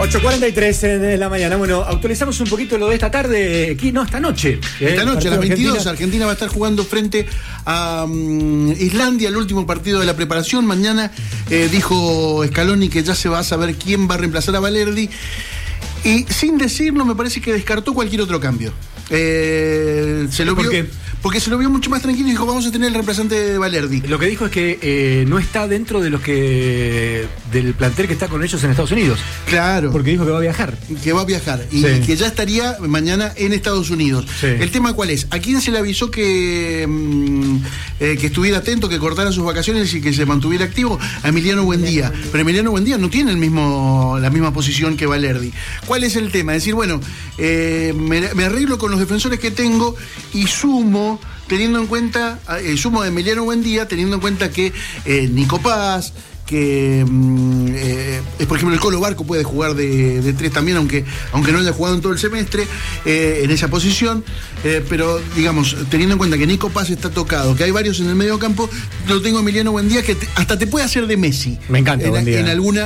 8:43 de la mañana. Bueno, actualizamos un poquito lo de esta tarde. Aquí, no, esta noche. Esta noche, a las 22, Argentina va a estar jugando frente a Islandia, el último partido de la preparación. Mañana dijo Scaloni que ya se va a saber quién va a reemplazar a Balerdi. Y sin decirlo, me parece que descartó cualquier otro cambio. Se lo ¿Por vio, qué? Porque se lo vio mucho más tranquilo y dijo, vamos a tener el reemplazante de Balerdi. Lo que dijo es que no está dentro de los que del plantel que está con ellos en Estados Unidos. Claro. Porque dijo que va a viajar. Que va a viajar y Sí. que ya estaría mañana en Estados Unidos. Sí. El tema ¿cuál es? ¿A quién se le avisó que estuviera atento, que cortara sus vacaciones y que se mantuviera activo? A Emiliano Buendía. Pero Emiliano Buendía no tiene la misma posición que Balerdi. ¿Cuál es el tema? Es decir, bueno, me arreglo con los defensores que tengo y sumo, teniendo en cuenta, sumo a Emiliano Buendía, teniendo en cuenta que Nico Paz, que por ejemplo el Colo Barco puede jugar de 3 también, aunque no haya jugado en todo el semestre en esa posición, pero digamos, teniendo en cuenta que Nico Paz está tocado, que hay varios en el medio campo, lo tengo a Emiliano Buendía, que hasta te puede hacer de Messi. Me encanta Buendía.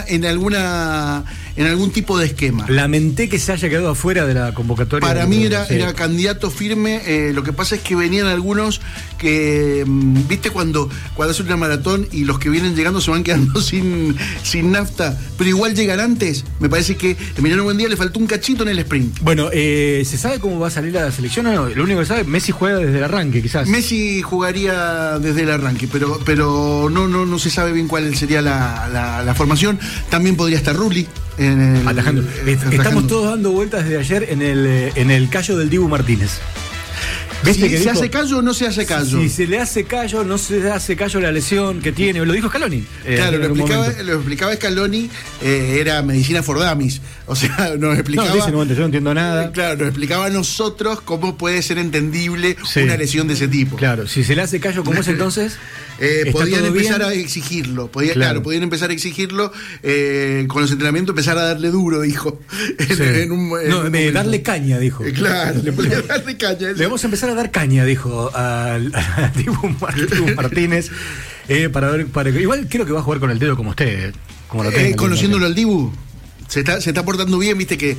En algún tipo de esquema. Lamenté que se haya quedado afuera de la convocatoria. Para mí era candidato firme. Lo que pasa es que venían algunos que, viste, cuando hacen una maratón y los que vienen llegando se van quedando sin nafta, pero igual llegan antes. Me parece que a Emiliano Buendía le faltó un cachito en el sprint. Bueno, ¿se sabe cómo va a salir la selección o no? Lo único que sabe, Messi juega desde el arranque, quizás. Messi jugaría desde el arranque, pero no se sabe bien cuál sería la formación. También podría estar Rulli. Atajando. Estamos todos dando vueltas desde ayer en el callo del Dibu Martínez. ¿Viste que se hace callo o no se hace callo? Si se le hace callo, no se hace callo la lesión que tiene. Lo dijo Scaloni. Claro, lo explicaba Scaloni, era medicina for dummies. O sea, nos explicaba. No, dice, no entiendo nada. Claro, nos explicaba a nosotros cómo puede ser entendible una lesión de ese tipo. Claro, si se le hace callo, ¿cómo es entonces? Podían empezar a exigirlo. Podían empezar a exigirlo con los entrenamientos, empezar a darle duro, dijo. Sí. Darle caña, dijo. Claro, le podía darle caña. Le vamos a empezar a dar caña, dijo a Dibu Martínez. Igual creo que va a jugar con el dedo como usted. Como lo tenga, conociéndolo al Dibu. Se está portando bien, viste que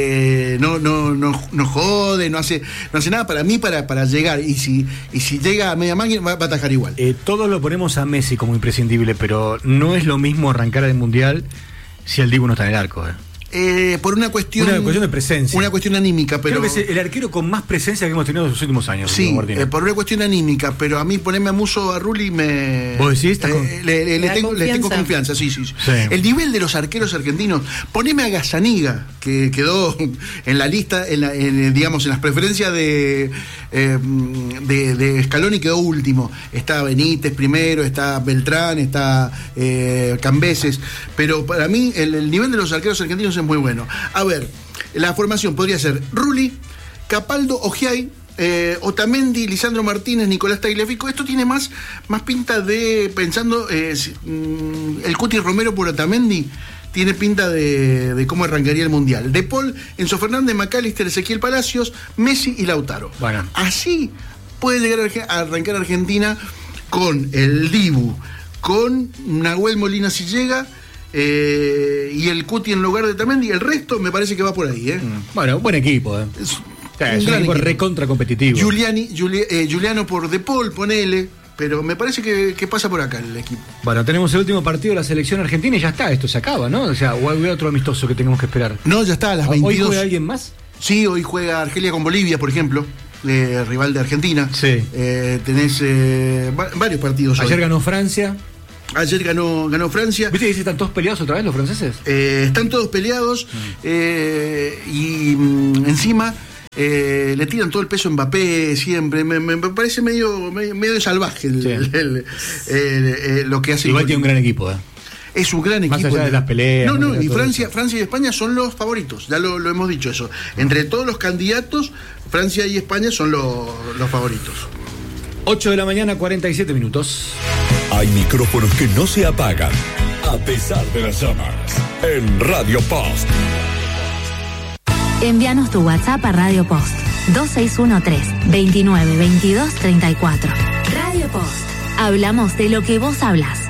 no jode, no hace nada para mí para llegar. Y si llega a media máquina, va a atajar igual. Todos lo ponemos a Messi como imprescindible, pero no es lo mismo arrancar el Mundial si el Dibu no está en el arco. Por una cuestión de presencia. Una cuestión anímica, pero. Creo que es el arquero con más presencia que hemos tenido en los últimos años. Sí, por una cuestión anímica, pero a mí ponerme a Muso a Rulli me. ¿Vos decís? Le tengo confianza, sí. El nivel de los arqueros argentinos, poneme a Gazzaniga, que quedó en la lista, digamos, en las preferencias de Scaloni, quedó último. Está Benítez primero, está Beltrán, está Cambeses, pero para mí el nivel de los arqueros argentinos es muy bueno. A ver, la formación podría ser Rulli, Capaldo, Ogiay, Otamendi, Lisandro Martínez, Nicolás Tagliafico. Esto tiene más pinta de, pensando, el Cuti Romero por Otamendi, tiene pinta de cómo arrancaría el Mundial. De Paul, Enzo Fernández, McAllister, Ezequiel Palacios, Messi y Lautaro. Bueno. Así puede llegar a arrancar Argentina con el Dibu, con Nahuel Molina si llega, y el Cuti en lugar de Otamendi. El resto me parece que va por ahí. Bueno, buen equipo. Es un equipo recontra competitivo. Juliano por De Paul, ponele. Pero me parece que pasa por acá el equipo. Bueno, tenemos el último partido de la selección argentina y ya está, esto se acaba, ¿no? O sea, o hay otro amistoso que tengamos que esperar. No, ya está, a las 22. ¿Hoy juega alguien más? Sí, hoy juega Argelia con Bolivia, por ejemplo, rival de Argentina. Sí. Tenés varios partidos Ayer hoy. Ganó Francia. Ayer ganó Francia. ¿Viste que están todos peleados otra vez los franceses? Están todos peleados y encima le tiran todo el peso a Mbappé siempre. Me parece medio salvaje lo que hace. Igual tiene un gran equipo, Es un gran equipo. Más allá de las peleas. No, y Francia y España son los favoritos. Ya lo hemos dicho eso. Entre todos los candidatos, Francia y España son los favoritos. 8 de la mañana, 47 minutos. Hay micrófonos que no se apagan a pesar de las llamas. En Radio Post. Envíanos tu WhatsApp a Radio Post 2613-292234. Radio Post. Hablamos de lo que vos hablas.